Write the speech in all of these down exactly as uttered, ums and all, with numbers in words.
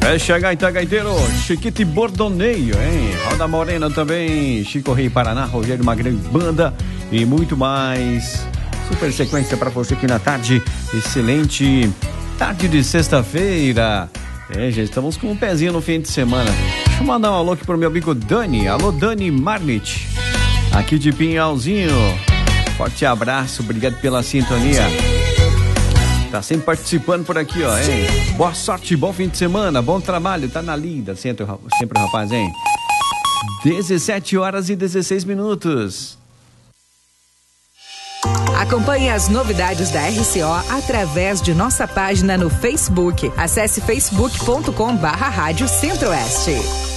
Fecha Gaita Gaiteiro, Chiquito e Bordoneio, hein? Roda Morena também, Chico Rei Paraná, Rogério Magrão Banda e muito mais. Super sequência pra você aqui na tarde, excelente tarde de sexta-feira. É, já estamos com um pezinho no fim de semana. Deixa eu mandar um alô aqui pro meu amigo Dani, alô Dani Marnit, aqui de Pinhalzinho. Forte abraço, obrigado pela sintonia. Tá sempre participando por aqui, ó, hein? Boa sorte, bom fim de semana, bom trabalho, tá na lida, sempre, sempre rapaz, hein? dezessete horas e dezesseis minutos. Acompanhe as novidades da R C O através de nossa página no Facebook. Acesse facebook ponto com barra Rádio Centro-Oeste.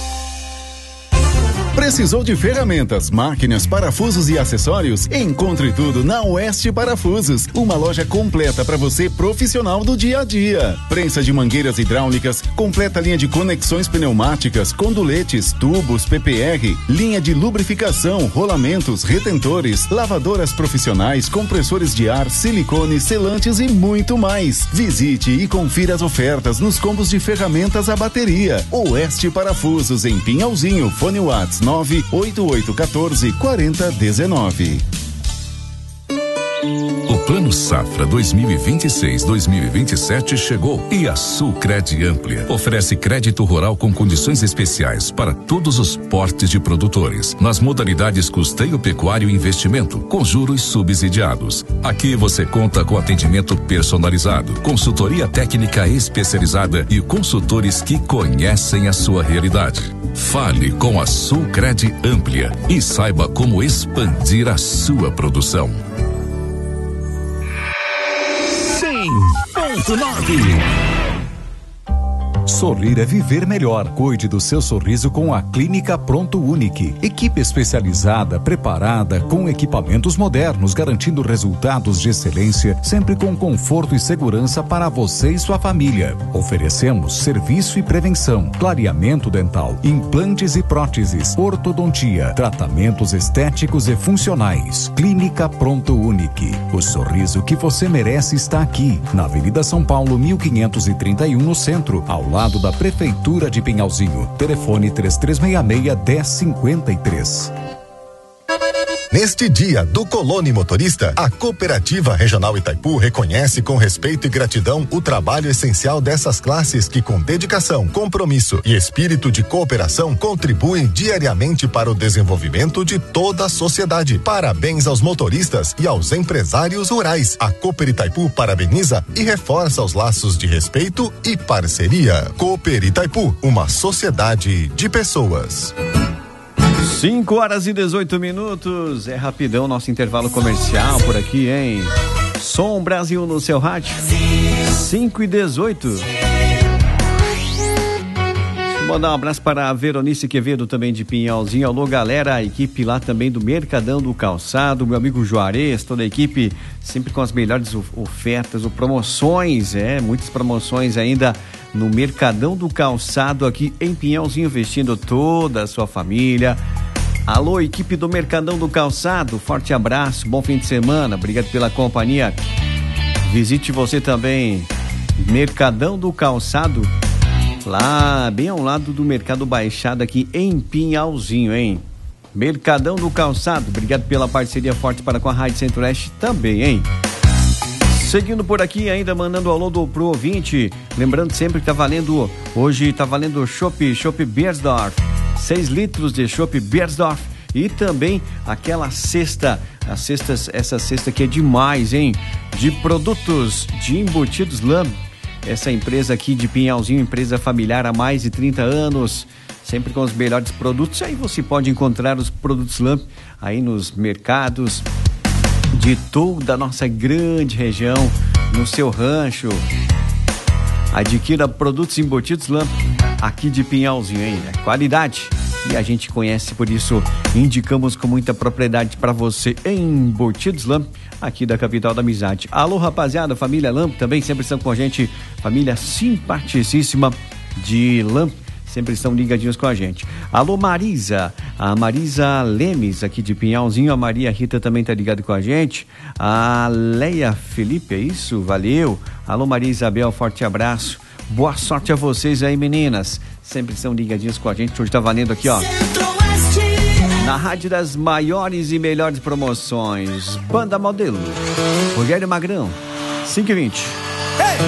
Precisou de ferramentas, máquinas, parafusos e acessórios? Encontre tudo na Oeste Parafusos, uma loja completa para você profissional do dia a dia. Prensa de mangueiras hidráulicas, completa linha de conexões pneumáticas, conduletes, tubos, P P R, linha de lubrificação, rolamentos, retentores, lavadoras profissionais, compressores de ar, silicone, selantes e muito mais. Visite e confira as ofertas nos combos de ferramentas à bateria. Oeste Parafusos em Pinhalzinho, fone WhatsApp nove oito oito um quatro quatro zero um nove. O Plano Safra dois mil e vinte e seis dois mil e vinte e sete chegou e a Sulcred Amplia oferece crédito rural com condições especiais para todos os portes de produtores, nas modalidades custeio pecuário e investimento, com juros subsidiados. Aqui você conta com atendimento personalizado, consultoria técnica especializada e consultores que conhecem a sua realidade. Fale com a Sulcred Amplia e saiba como expandir a sua produção. cem ponto nove. Sorrir é viver melhor. Cuide do seu sorriso com a Clínica Pronto Unique. Equipe especializada, preparada, com equipamentos modernos, garantindo resultados de excelência, sempre com conforto e segurança para você e sua família. Oferecemos serviço e prevenção, clareamento dental, implantes e próteses, ortodontia, tratamentos estéticos e funcionais. Clínica Pronto Unique. O sorriso que você merece está aqui, na Avenida São Paulo, mil quinhentos e trinta e um, no centro, ao lado da Prefeitura de Pinhalzinho. Telefone três três seis seis, um zero cinco três. Neste dia do colono motorista, a Cooperativa Regional Itaipu reconhece com respeito e gratidão o trabalho essencial dessas classes que, com dedicação, compromisso e espírito de cooperação, contribuem diariamente para o desenvolvimento de toda a sociedade. Parabéns aos motoristas e aos empresários rurais. A Cooper Itaipu parabeniza e reforça os laços de respeito e parceria. Cooper Itaipu, uma sociedade de pessoas. cinco horas e dezoito minutos, é rapidão nosso intervalo comercial por aqui, hein? Som Brasil no seu rádio, cinco e dezoito. Vou mandar um abraço para a Veronice Quevedo, também de Pinhalzinho. Alô, galera, a equipe lá também do Mercadão do Calçado, meu amigo Juarez, toda a equipe, sempre com as melhores ofertas ou promoções, é, muitas promoções ainda no Mercadão do Calçado aqui em Pinhalzinho, vestindo toda a sua família. Alô, equipe do Mercadão do Calçado, forte abraço, bom fim de semana, obrigado pela companhia. Visite você também, Mercadão do Calçado, lá bem ao lado do Mercado Baixado aqui em Pinhalzinho, hein? Mercadão do Calçado, obrigado pela parceria forte para com a Rádio Centro-Oeste também, hein? Seguindo por aqui, ainda mandando alô do pro ouvinte, lembrando sempre que tá valendo, hoje tá valendo Chopp, Chopp Beiersdorf, seis litros de Chopp Beiersdorf e também aquela cesta, a cesta, essa cesta que é demais, hein? De produtos de embutidos Lamb, essa empresa aqui de Pinhalzinho, empresa familiar há mais de trinta anos, sempre com os melhores produtos. Aí você pode encontrar os produtos Lamb aí nos mercados de toda a nossa grande região, no seu rancho. Adquira produtos embutidos Lamp aqui de Pinhalzinho, hein? É qualidade e a gente conhece, por isso indicamos com muita propriedade para você. Embutidos Lamp, aqui da capital da amizade. Alô, rapaziada, família Lamp também sempre estão com a gente, família simpaticíssima de Lamp, sempre estão ligadinhos com a gente. Alô, Marisa, a Marisa Lemes aqui de Pinhalzinho, a Maria Rita também tá ligada com a gente, a Leia Felipe, é isso? Valeu. Alô, Maria Isabel, forte abraço. Boa sorte a vocês aí, meninas. Sempre são ligadinhas com a gente. Hoje tá valendo aqui, ó. Na rádio das maiores e melhores promoções. Banda Modelo. Rogério Magrão. cinco e vinte.